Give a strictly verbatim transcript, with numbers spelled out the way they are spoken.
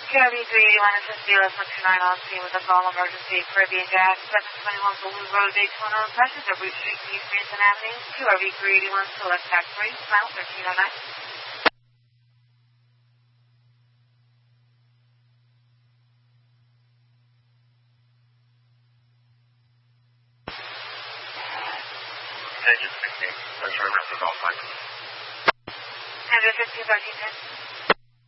Q R V three eighty-one, this is Dealer one two nine on scene with a call emergency. Caribbean Gas, seven twenty-one Blue Road, Daytona. Passenger Bruce Street, East Branson Avenue. Q R V three eighty-one, select tax three, mile thirteen oh nine. Engine sixteen, that's right, that's all fine. Engine fifteen, thirteen ten.